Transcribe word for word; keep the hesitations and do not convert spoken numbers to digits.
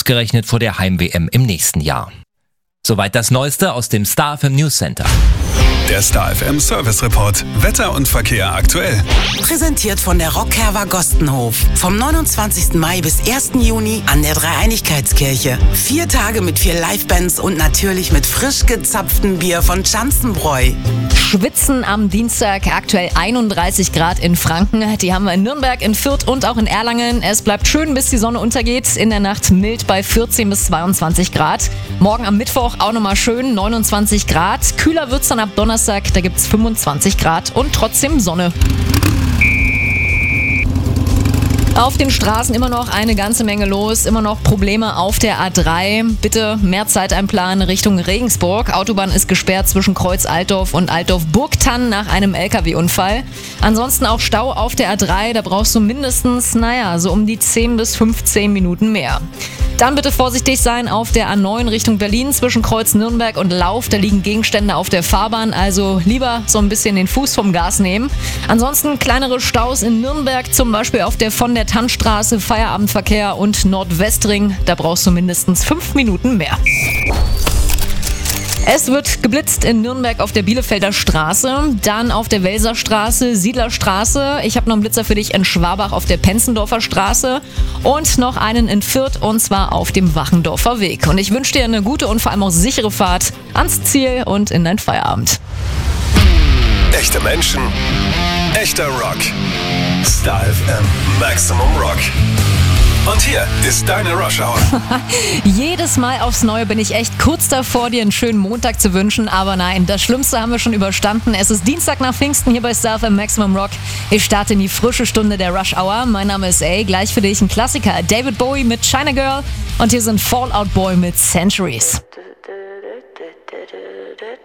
ausgerechnet vor der Heim-W M im nächsten Jahr. Soweit das Neueste aus dem Star F M News Center. Der Star F M Service Report. Wetter und Verkehr aktuell. Präsentiert von der Rockherber Gostenhof. Vom neunundzwanzigsten Mai bis ersten Juni an der Dreieinigkeitskirche. Vier Tage mit vier Livebands und natürlich mit frisch gezapftem Bier von Schanzenbräu. Schwitzen am Dienstag, aktuell einunddreißig Grad in Franken. Die haben wir in Nürnberg, in Fürth und auch in Erlangen. Es bleibt schön, bis die Sonne untergeht. In der Nacht mild bei vierzehn bis zweiundzwanzig Grad. Morgen am Mittwoch auch nochmal schön, neunundzwanzig Grad. Kühler wird's dann ab Donnerstag, da gibt's fünfundzwanzig Grad und trotzdem Sonne. Auf den Straßen immer noch eine ganze Menge los, immer noch Probleme auf der A drei. Bitte mehr Zeit einplanen Richtung Regensburg. Autobahn ist gesperrt zwischen Kreuz Altdorf und Altdorf-Burgtann nach einem L K W-Unfall. Ansonsten auch Stau auf der A drei, da brauchst du mindestens, naja, so um die zehn bis fünfzehn Minuten mehr. Dann bitte vorsichtig sein auf der A neun Richtung Berlin zwischen Kreuz Nürnberg und Lauf. Da liegen Gegenstände auf der Fahrbahn, also lieber so ein bisschen den Fuß vom Gas nehmen. Ansonsten kleinere Staus in Nürnberg, zum Beispiel auf der von der Tannstraße, Feierabendverkehr und Nordwestring. Da brauchst du mindestens fünf Minuten mehr. Es wird geblitzt in Nürnberg auf der Bielefelder Straße, dann auf der Welser Straße, Siedlerstraße. Ich habe noch einen Blitzer für dich in Schwabach auf der Penzendorfer Straße und noch einen in Fürth und zwar auf dem Wachendorfer Weg. Und ich wünsche dir eine gute und vor allem auch sichere Fahrt ans Ziel und in dein Feierabend. Echte Menschen, echter Rock. Star F M Maximum Rock. Und hier ist deine Rush Hour. Jedes Mal aufs Neue bin ich echt kurz davor, dir einen schönen Montag zu wünschen. Aber nein, das Schlimmste haben wir schon überstanden. Es ist Dienstag nach Pfingsten hier bei Star F M Maximum Rock. Ich starte in die frische Stunde der Rush Hour. Mein Name ist A. Gleich für dich ein Klassiker. David Bowie mit China Girl. Und hier sind Fall Out Boy mit Centuries.